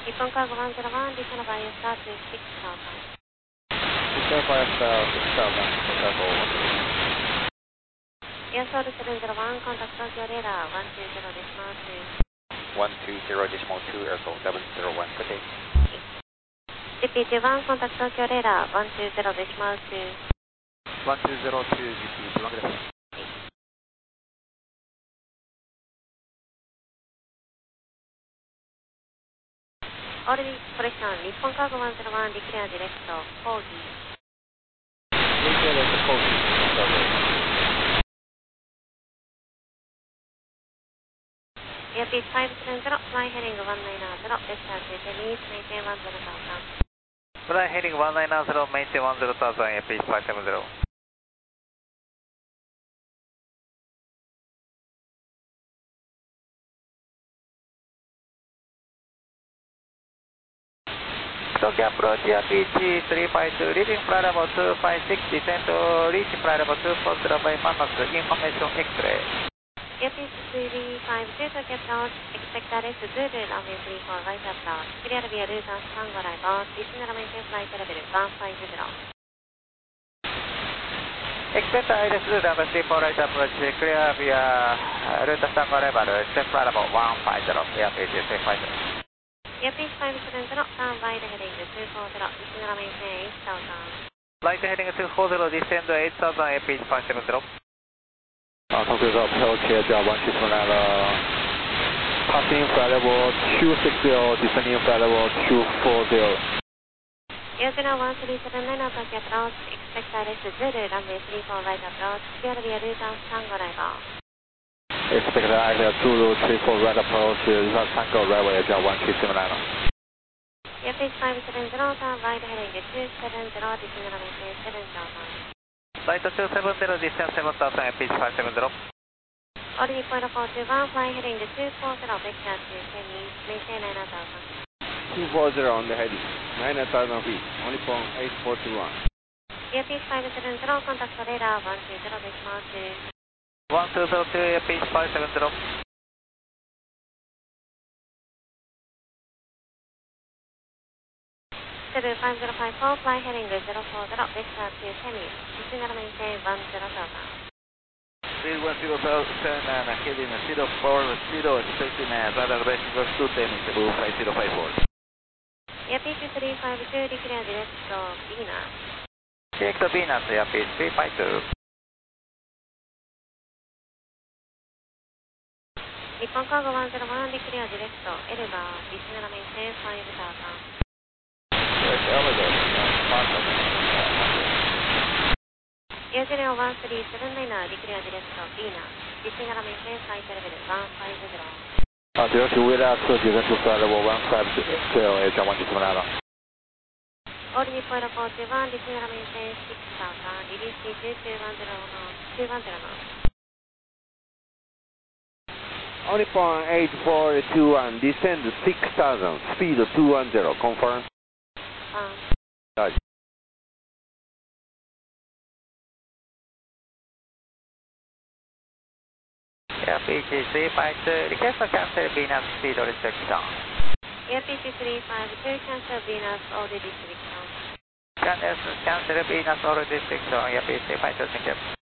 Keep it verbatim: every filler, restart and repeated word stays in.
日本カーゴいちまるいち、リスのバイアスターにじゅうろくさん。 Return fire star six thousand, cargo one. エアソールななゼロいち、コンタクト東京レーダーいちにゼロデシマル one two zero decimal two, airco seven zero one, good day. ジェーピーじゅういち、コンタクト東京レーダーいちにゼロデシマルに。 one two zero two,ジーピーじゅういち、good day. All correction, 日本カーゴいちまるいち、リクレアディレクト、コーギー。 Return is the code. エアピースごーセブンゼロ、フライヘリングいちきゅうゼロ、デスタージェニース、メイテンいちゼロさんさん。 Fly heading one nine nine zero, maintain one zero thousand, airfield five seven zero. Tokyo approach air P G three five two, reading flight level two five six, descend to reach flight level two four zero by Manos, information X-ray. エアピースさんびゃくごじゅう、トキャプター、エクスペクターレス、ズール、ランウェイスリーフォー、ライトアップター、クリアルビアルーターさんご来場、リスナーメンテンフライトレベルいちごゼロ。 Expect I S two, runway three four right approach, clear via route stand arrival, step flight level one five zero, air P G three five zero. エアピースごーセブンゼロ、ターンワイドヘディングによんゼロ、リスナーメンテンいちゼロさん。 Flight heading two four zero, descend eight thousand, air P G five seven zero. Uh, Tokyo approach air one six nine, uh, passing flight level two six zero, descending flight level two four zero. エアゼロいちさんさんなな、トキャプター、エクスペクターレス、ズール、ランウェイスリーフォー、ライトアップター、クリアルビアルーターさんご来場。 Expect I S two three four right approach, Tango runway air one six nine. エアピースごーセブンゼロ、ターンワイドヘディングにーセブンゼロ、リスナーメンテンななゼロさん。 Flight two seven zero, distance seven thousand, air P G five seven zero. All report four two one, flying heading to two four zero, vector to Kenny, maintain nine thousand. two four zero on the heading, nine thousand feet, only from eight four two one. Air Peace five seven zero, contact radar one two zero decimal two. one two zero two, air P G five seven zero. seven five zero five four, fly heading to zero four zero, vector to Kenny, signal maintain one zero thousand. Speed one zero seven and heading zero four zero, expecting a radar base equals two ten, Cebu five zero five four. Air Peace three five two, declare direct to Venus. Direct to Venus, air Peace three five two. 日本カーゴいちゼロいち、declare direct to Elba, signal maintain five thousand. Yes, Elevate, Air zero one three seven nine, declare direct to Venus, signal maintain flight level one five zero. Uh, direct to Wheeler, so you can fly level one five zero, air one six nine. All report four two one, signal maintain six thousand, release speed two two one zero knots, two one zero knots. Only point eight four two one, descend six thousand, speed two one zero, confirm. Um, Dodge. Air P G three five two, request to cancel Venus speed restriction. Air P C three five two, cancel Venus already restriction. Cancel Venus already restriction, Air P C three five two, thank you.